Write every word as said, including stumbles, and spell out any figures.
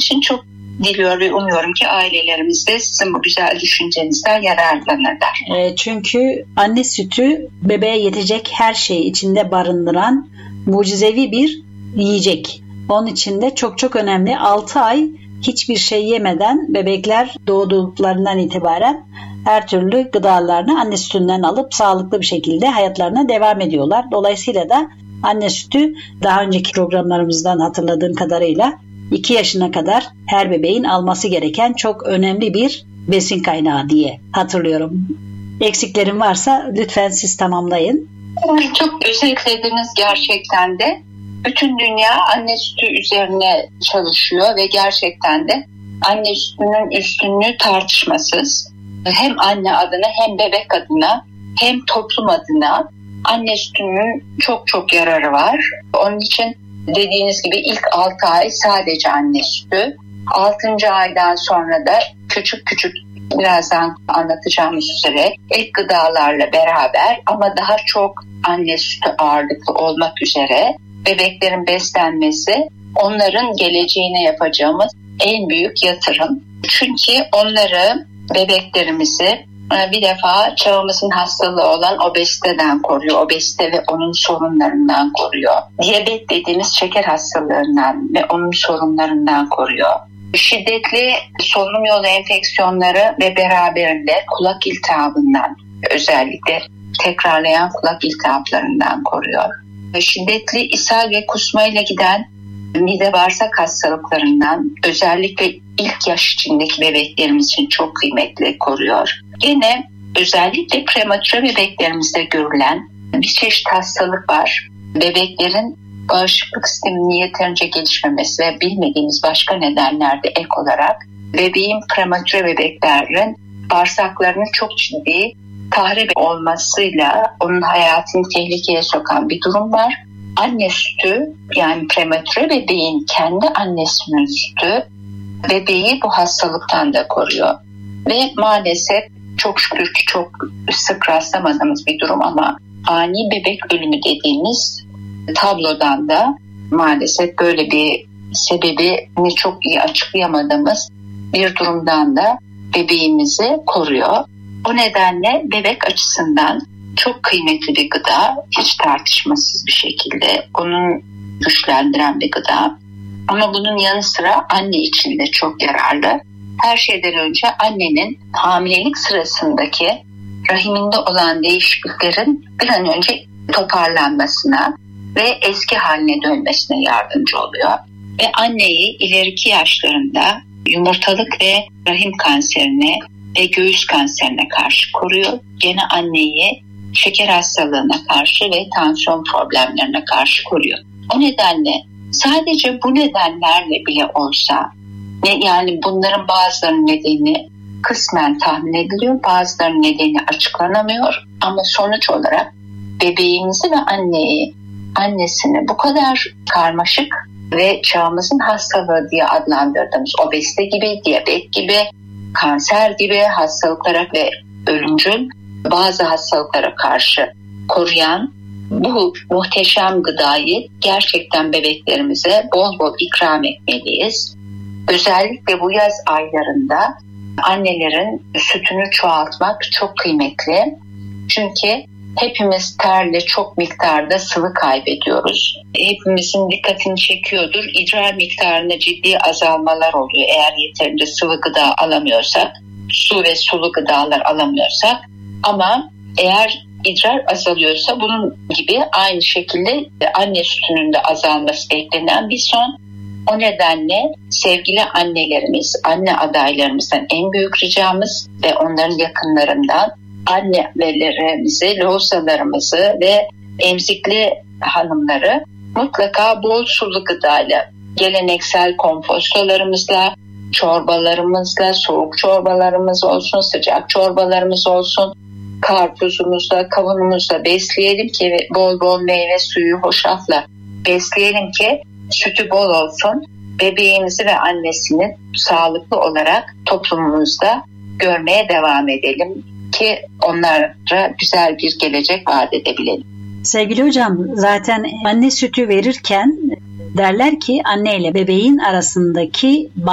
için çok diliyor ve umuyorum ki ailelerimiz de sizin bu güzel düşüncenizden yararlanırlar. E, çünkü anne sütü bebeğe yetecek her şeyi içinde barındıran mucizevi bir yiyecek. Onun için de çok çok önemli. altı ay hiçbir şey yemeden bebekler doğduklarından itibaren her türlü gıdalarını anne sütünden alıp sağlıklı bir şekilde hayatlarına devam ediyorlar. Dolayısıyla da anne sütü daha önceki programlarımızdan hatırladığım kadarıyla iki yaşına kadar her bebeğin alması gereken çok önemli bir besin kaynağı diye hatırlıyorum. Eksiklerim varsa lütfen siz tamamlayın. Çok özetlediniz gerçekten de. Bütün dünya anne sütü üzerine çalışıyor ve gerçekten de anne sütünün üstünlüğü tartışmasız. Hem anne adına hem bebek adına hem toplum adına anne sütünün çok çok yararı var. Onun için dediğiniz gibi ilk altı ay sadece anne sütü. altıncı aydan sonra da küçük küçük birazdan anlatacağımız üzere ek gıdalarla beraber ama daha çok anne sütü ağırlıklı olmak üzere bebeklerin beslenmesi onların geleceğine yapacağımız en büyük yatırım. Çünkü onları, bebeklerimizi bir defa çağımızın hastalığı olan obeziteden koruyor. Obezite ve onun sorunlarından koruyor. Diyabet dediğimiz şeker hastalığından ve onun sorunlarından koruyor. Şiddetli solunum yolu enfeksiyonları ve beraberinde kulak iltihabından, özellikle tekrarlayan kulak iltihaplarından koruyor. Şiddetli ishal ve kusmayla giden mide bağırsak hastalıklarından özellikle ilk yaş içindeki bebeklerimiz için çok kıymetli koruyor. Yine özellikle prematüre bebeklerimizde görülen bir çeşit hastalık var. Bebeklerin bağışıklık sisteminin yeterince gelişmemesi ve bilmediğimiz başka nedenlerde ek olarak bebeğin prematüre bebeklerin bağırsaklarının çok ciddi tahrip olmasıyla onun hayatını tehlikeye sokan bir durum var. Anne sütü, yani prematüre bebeğin kendi annesinin sütü bebeği bu hastalıktan da koruyor. Ve maalesef çok şükür ki çok sık rastlamadığımız bir durum ama ani bebek ölümü dediğimiz tablodan da maalesef böyle bir sebebini çok iyi açıklayamadığımız bir durumdan da bebeğimizi koruyor. O nedenle bebek açısından çok kıymetli bir gıda, hiç tartışmasız bir şekilde onun güçlendiren bir gıda. Ama bunun yanı sıra anne için de çok yararlı. Her şeyden önce annenin hamilelik sırasındaki rahiminde olan değişikliklerin bir an önce toparlanmasına ve eski haline dönmesine yardımcı oluyor. Ve anneyi ileriki yaşlarında yumurtalık ve rahim kanserine ve göğüs kanserine karşı koruyor. Gene anneyi şeker hastalığına karşı ve tansiyon problemlerine karşı koruyor. O nedenle sadece bu nedenlerle bile olsa, yani bunların bazılarının nedeni kısmen tahmin ediliyor, bazılarının nedeni açıklanamıyor ama sonuç olarak bebeğimizi ve anneyi, annesini bu kadar karmaşık ve çağımızın hastalığı diye adlandırdığımız obezite gibi, diyabet gibi, kanser gibi hastalıklara ve ölümcül bazı hastalıklara karşı koruyan bu muhteşem gıdayı gerçekten bebeklerimize bol bol ikram etmeliyiz. Özellikle bu yaz aylarında annelerin sütünü çoğaltmak çok kıymetli. Çünkü hepimiz terle çok miktarda sıvı kaybediyoruz. Hepimizin dikkatini çekiyordur. İdrar miktarında ciddi azalmalar oluyor. Eğer yeterince sıvı gıda alamıyorsak, su ve sulu gıdalar alamıyorsak. Ama eğer idrar azalıyorsa bunun gibi aynı şekilde anne sütünün de azalması beklenen bir son. O nedenle sevgili annelerimiz, anne adaylarımızdan en büyük ricamız ve onların yakınlarından annelerimizi, lohusalarımızı ve emzikli hanımları mutlaka bol sulu gıdayla, geleneksel kompostolarımızla, çorbalarımızla, soğuk çorbalarımız olsun, sıcak çorbalarımız olsun, karpuzumuzla, kavunumuzla besleyelim ki bol bol meyve suyu, hoşafla besleyelim ki sütü bol olsun. Bebeğimizi ve annesini sağlıklı olarak toplumumuzda görmeye devam edelim ki onlara güzel bir gelecek vaat edebilelim. Sevgili hocam, zaten anne sütü verirken derler ki anne ile bebeğin arasındaki